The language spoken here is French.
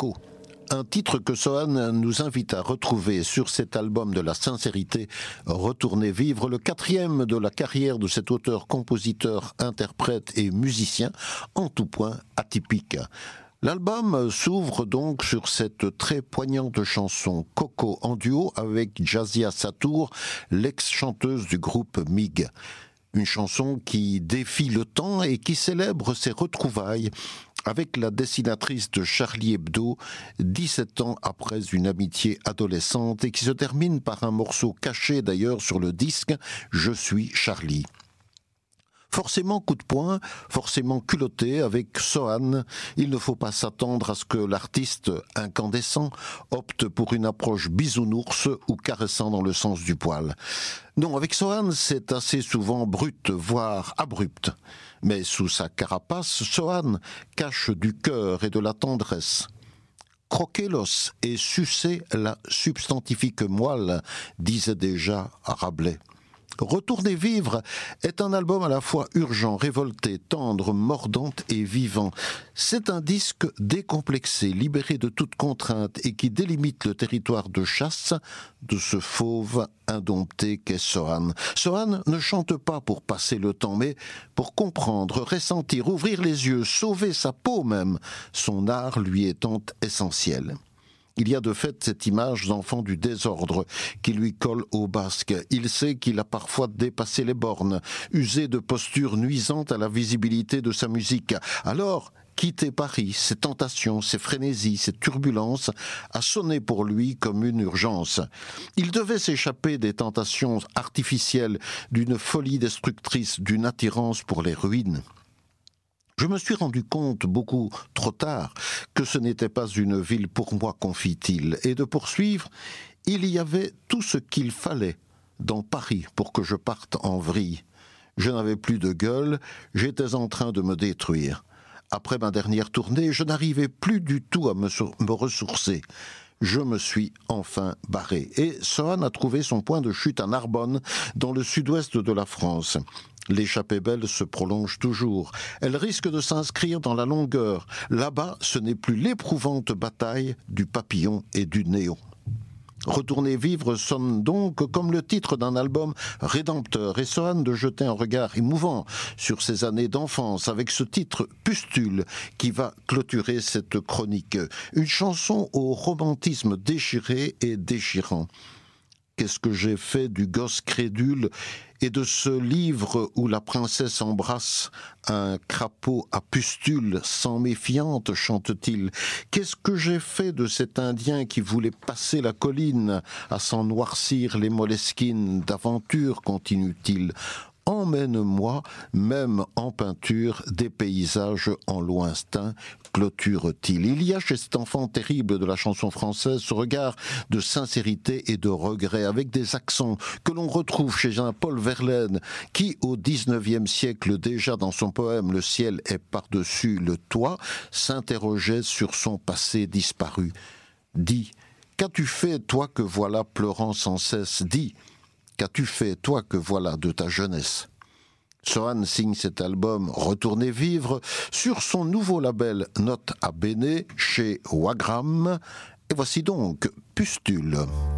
Coco. Un titre que Sohan nous invite à retrouver sur cet album de la sincérité, Retournez vivre, le 4e de la carrière de cet auteur, compositeur, interprète et musicien, en tout point atypique. L'album s'ouvre donc sur cette très poignante chanson Coco en duo avec Jazia Satour, l'ex-chanteuse du groupe MIG. Une chanson qui défie le temps et qui célèbre ses retrouvailles avec la dessinatrice de Charlie Hebdo, 17 ans après une amitié adolescente, et qui se termine par un morceau caché d'ailleurs sur le disque « Je suis Charlie ». Forcément coup de poing, forcément culotté avec Sohan, il ne faut pas s'attendre à ce que l'artiste incandescent opte pour une approche bisounours ou caressant dans le sens du poil. Non, avec Sohan, c'est assez souvent brut, voire abrupt. Mais sous sa carapace, Sohan cache du cœur et de la tendresse. Croquer l'os et sucer la substantifique moelle, disait déjà Rabelais. Retourner vivre est un album à la fois urgent, révolté, tendre, mordant et vivant. C'est un disque décomplexé, libéré de toute contrainte et qui délimite le territoire de chasse de ce fauve indompté qu'est Sohan. Sohan ne chante pas pour passer le temps, mais pour comprendre, ressentir, ouvrir les yeux, sauver sa peau même, son art lui étant essentiel. Il y a de fait cette image d'enfant du désordre qui lui colle au basque. Il sait qu'il a parfois dépassé les bornes, usé de postures nuisantes à la visibilité de sa musique. Alors, quitter Paris, ses tentations, ses frénésies, ses turbulences, a sonné pour lui comme une urgence. Il devait s'échapper des tentations artificielles, d'une folie destructrice, d'une attirance pour les ruines. Je me suis rendu compte, beaucoup trop tard, que ce n'était pas une ville pour moi, confie-t-il, et de poursuivre, il y avait tout ce qu'il fallait dans Paris pour que je parte en vrille. Je n'avais plus de gueule, j'étais en train de me détruire. Après ma dernière tournée, je n'arrivais plus du tout à me ressourcer. Je me suis enfin barré. Et Sohan a trouvé son point de chute à Narbonne, dans le sud-ouest de la France. L'échappée belle se prolonge toujours. Elle risque de s'inscrire dans la longueur. Là-bas, ce n'est plus l'éprouvante bataille du papillon et du néon. Retourner vivre sonne donc comme le titre d'un album rédempteur, et Sohan de jeter un regard émouvant sur ses années d'enfance avec ce titre Pustule qui va clôturer cette chronique. Une chanson au romantisme déchiré et déchirant. Qu'est-ce que j'ai fait du gosse crédule et de ce livre où la princesse embrasse un crapaud à pustules, sans méfiante, chante-t-il. Qu'est-ce que j'ai fait de cet Indien qui voulait passer la colline à s'en noircir les moleskines d'aventure, continue-t-il. Emmène-moi, même en peinture, des paysages en lointain, clôture-t-il. Il y a chez cet enfant terrible de la chanson française ce regard de sincérité et de regret, avec des accents que l'on retrouve chez un Paul Verlaine, qui, au XIXe siècle déjà, dans son poème « Le ciel est par-dessus le toit », s'interrogeait sur son passé disparu. Dis, qu'as-tu fait, toi que voilà pleurant sans cesse? Dis, qu'as-tu fait, toi que voilà de ta jeunesse? Sohan signe cet album Retourner vivre sur son nouveau label Note à Bene chez Wagram. Et voici donc Pustule.